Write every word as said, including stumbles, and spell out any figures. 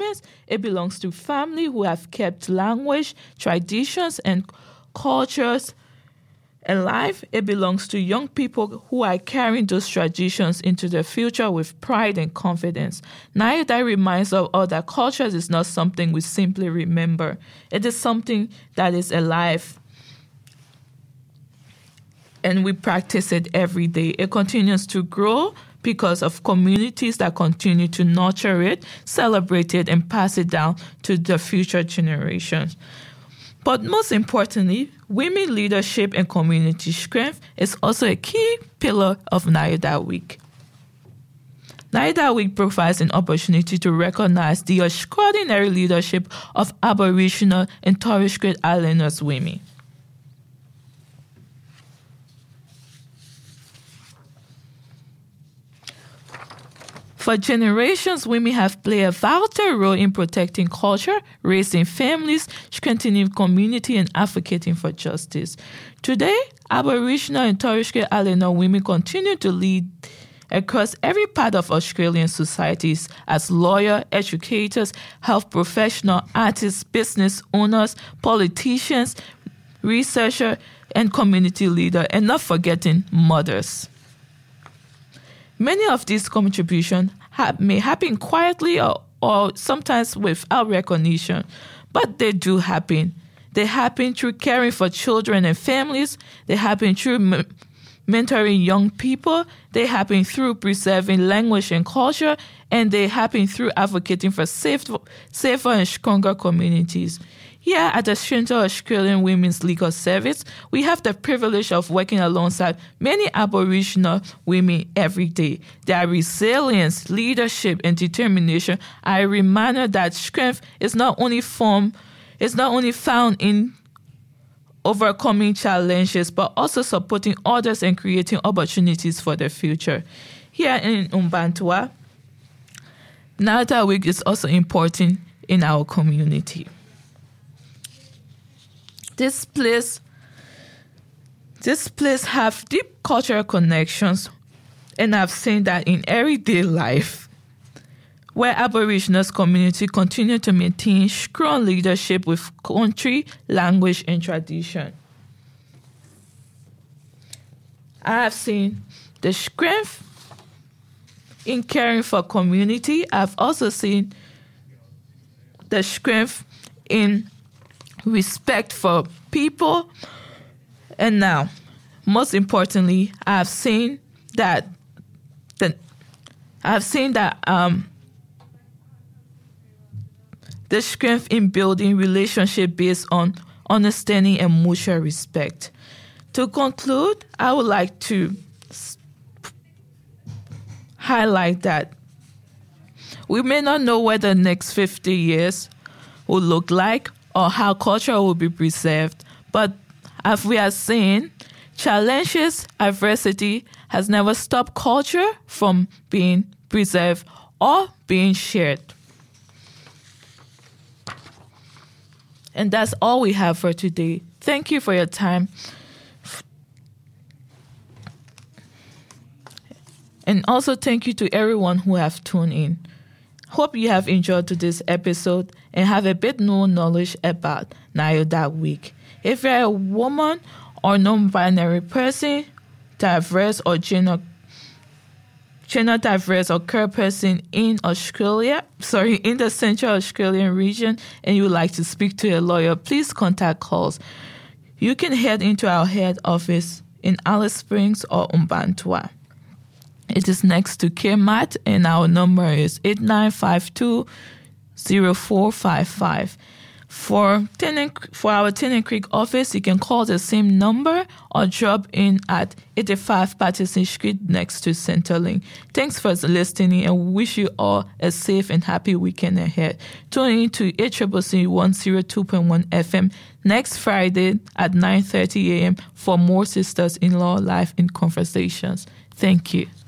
students. It belongs to family who have kept language, traditions, and cultures alive. It belongs to young people who are carrying those traditions into the future with pride and confidence. Nayodai reminds us all that culture is not something we simply remember. It is something that is alive, and we practice it every day. It continues to grow because of communities that continue to nurture it, celebrate it, and pass it down to the future generations. But most importantly, women leadership and community strength is also a key pillar of Nayodai Week. Nayodai Week provides an opportunity to recognize the extraordinary leadership of Aboriginal and Torres Strait Islanders women. For generations, women have played a vital role in protecting culture, raising families, strengthening community, and advocating for justice. Today, Aboriginal and Torres Strait Islander women continue to lead across every part of Australian societies as lawyers, educators, health professionals, artists, business owners, politicians, researchers, and community leaders, and not forgetting mothers. Many of these contributions have, may happen quietly or, or sometimes without recognition, but they do happen. They happen through caring for children and families. They happen through m- mentoring young people. They happen through preserving language and culture, and they happen through advocating for safe, safer and stronger communities. Here at the Central Australian Women's Legal Service, we have the privilege of working alongside many Aboriginal women every day. Their resilience, leadership, and determination are a reminder that strength is not only formed, is not only found in overcoming challenges, but also supporting others and creating opportunities for the future. Here in Mparntwe, Nayodai Week is also important in our community. This place, this place have deep cultural connections, and I've seen that in everyday life, where Aboriginals community continue to maintain strong leadership with country, language, and tradition. I have seen the strength in caring for community. I've also seen the strength in respect for people. And now, most importantly, I've seen that the I've seen that um, the strength in building relationship based on understanding and mutual respect. To conclude, I would like to highlight that we may not know what the next fifty years will look like or how culture will be preserved, but as we are saying, challenges, adversity has never stopped culture from being preserved or being shared. And that's all we have for today. Thank you for your time. And also thank you to everyone who have tuned in. Hope you have enjoyed today's episode and have a bit more knowledge about Nayodai Week. If you're a woman or non-binary person, diverse or gender, gender diverse or queer person in Australia, sorry, in the Central Australian region, and you would like to speak to a lawyer, please contact us. You can head into our head office in Alice Springs or Mparntwe. It is next to Kmart, and our number is eight nine five two, zero four five five. For, Tennant, for our Tennant Creek office, you can call the same number or drop in at eighty-five Patterson Street next to Centrelink. Thanks for listening, and wish you all a safe and happy weekend ahead. Tune in to A C C C one oh two point one F M next Friday at nine thirty a.m. for more Sisters-in-Law Live in Conversations. Thank you.